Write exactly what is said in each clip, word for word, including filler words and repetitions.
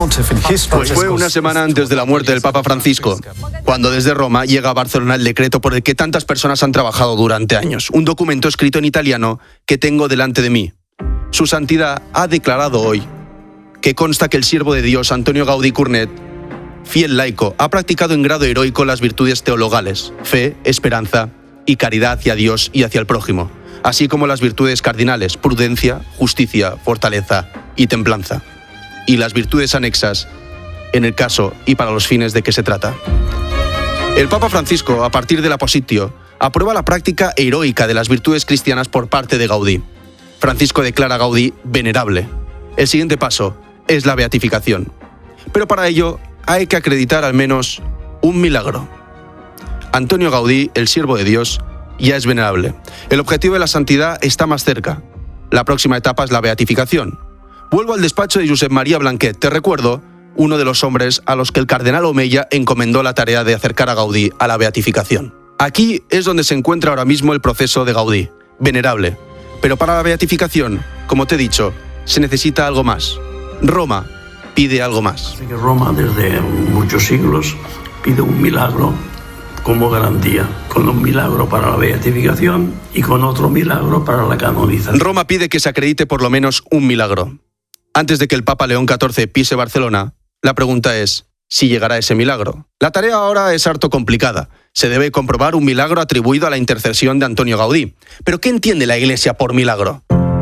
Pues fue una semana antes de la muerte del Papa Francisco, cuando desde Roma llega a Barcelona el decreto por el que tantas personas han trabajado durante años. Un documento escrito en italiano que tengo delante de mí. Su Santidad ha declarado hoy que consta que el siervo de Dios, Antonio Gaudí Cornet, fiel laico, ha practicado en grado heroico las virtudes teologales, fe, esperanza y caridad hacia Dios y hacia el prójimo, así como las virtudes cardinales, prudencia, justicia, fortaleza y templanza, y las virtudes anexas en el caso y para los fines de que se trata. El Papa Francisco, a partir del Apositio, aprueba la práctica heroica de las virtudes cristianas por parte de Gaudí. Francisco declara a Gaudí venerable. El siguiente paso es la beatificación. Pero para ello hay que acreditar al menos un milagro. Antonio Gaudí, el siervo de Dios, ya es venerable. El objetivo de la santidad está más cerca. La próxima etapa es la beatificación. Vuelvo al despacho de Josep María Blanquet. Te recuerdo, uno de los hombres a los que el cardenal Omeya encomendó la tarea de acercar a Gaudí a la beatificación. Aquí es donde se encuentra ahora mismo el proceso de Gaudí, venerable. Pero para la beatificación, como te he dicho, se necesita algo más. Roma pide algo más. Roma desde muchos siglos pide un milagro como garantía, con un milagro para la beatificación y con otro milagro para la canonización. Roma pide que se acredite por lo menos un milagro. Antes de que el Papa León catorce pise Barcelona, la pregunta es si llegará ese milagro. La tarea ahora es harto complicada. Se debe comprobar un milagro atribuido a la intercesión de Antonio Gaudí. ¿Pero qué entiende la Iglesia por milagro?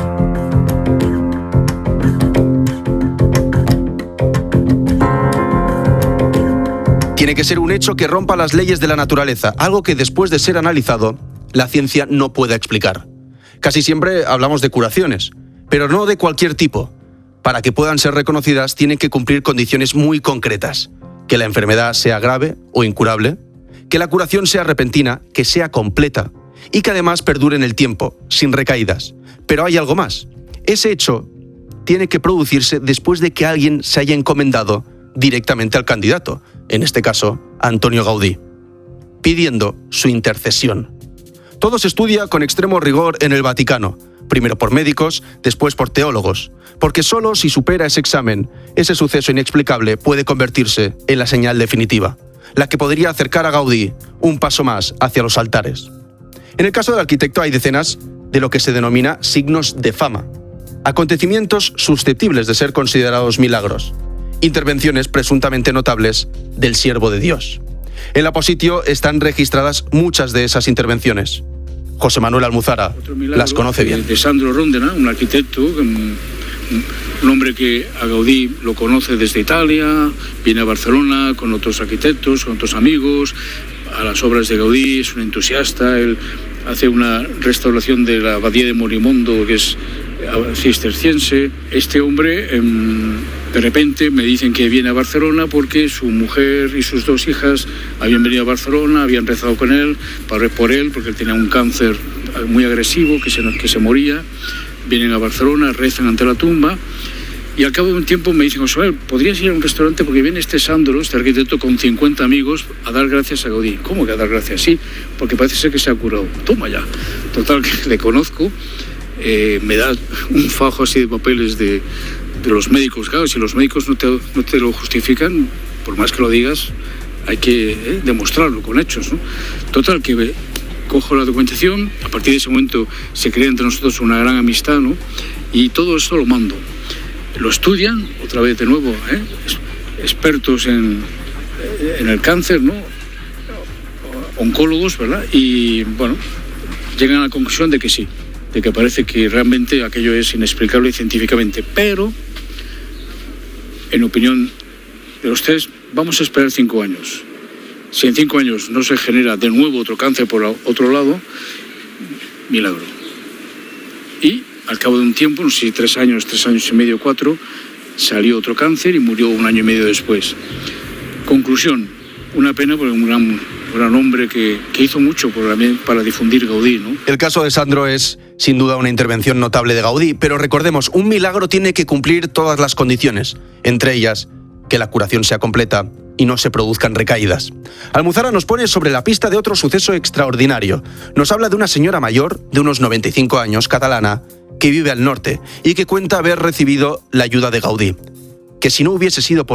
Tiene que ser un hecho que rompa las leyes de la naturaleza, algo que después de ser analizado, la ciencia no puede explicar. Casi siempre hablamos de curaciones, pero no de cualquier tipo. Para que puedan ser reconocidas, tienen que cumplir condiciones muy concretas. Que la enfermedad sea grave o incurable, que la curación sea repentina, que sea completa y que además perdure en el tiempo, sin recaídas. Pero hay algo más. Ese hecho tiene que producirse después de que alguien se haya encomendado directamente al candidato, en este caso, Antonio Gaudí, pidiendo su intercesión. Todo se estudia con extremo rigor en el Vaticano, primero por médicos, después por teólogos, porque solo si supera ese examen, ese suceso inexplicable puede convertirse en la señal definitiva, la que podría acercar a Gaudí un paso más hacia los altares. En el caso del arquitecto hay decenas de lo que se denomina signos de fama, acontecimientos susceptibles de ser considerados milagros, intervenciones presuntamente notables del siervo de Dios. En el Apositio están registradas muchas de esas intervenciones. José Manuel Almuzara las conoce bien. De Sandro Rondena, un arquitecto, un, un hombre que a Gaudí lo conoce desde Italia, viene a Barcelona con otros arquitectos, con otros amigos, a las obras de Gaudí, es un entusiasta, él hace una restauración de la abadía de Morimondo, que es cisterciense. Este hombre, de repente me dicen que viene a Barcelona porque su mujer y sus dos hijas habían venido a Barcelona, habían rezado con él, para por él, porque él tenía un cáncer muy agresivo que se, que se moría. Vienen a Barcelona, rezan ante la tumba y al cabo de un tiempo me dicen: José, ¿podrías ir a un restaurante? Porque viene este Sandro, este arquitecto, con cincuenta amigos a dar gracias a Gaudí. ¿Cómo que a dar gracias? Sí, porque parece ser que se ha curado. Toma ya. Total, que le conozco. Eh, me da un fajo así de papeles de, de los médicos. Claro, si los médicos no te, no te lo justifican, por más que lo digas, hay que eh, demostrarlo con hechos, ¿no? Total, que cojo la documentación, a partir de ese momento se crea entre nosotros una gran amistad, ¿no? Y todo esto lo mando. Lo estudian, otra vez de nuevo, ¿eh? expertos en, en el cáncer, ¿no? Oncólogos, ¿verdad? Y bueno, llegan a la conclusión de que sí, de que parece que realmente aquello es inexplicable científicamente, pero en opinión de los tres vamos a esperar cinco años. Si en cinco años no se genera de nuevo otro cáncer por otro lado, milagro. Y al cabo de un tiempo, no sé si tres años, tres años y medio, cuatro, salió otro cáncer y murió un año y medio después. Conclusión, una pena porque un gran, un gran hombre que, que hizo mucho por, para difundir Gaudí, ¿no? El caso de Sandro es, sin duda, una intervención notable de Gaudí, pero recordemos, un milagro tiene que cumplir todas las condiciones, entre ellas, que la curación sea completa y no se produzcan recaídas. Almuzara nos pone sobre la pista de otro suceso extraordinario. Nos habla de una señora mayor, de unos noventa y cinco años, catalana, que vive al norte y que cuenta haber recibido la ayuda de Gaudí. Que si no hubiese sido por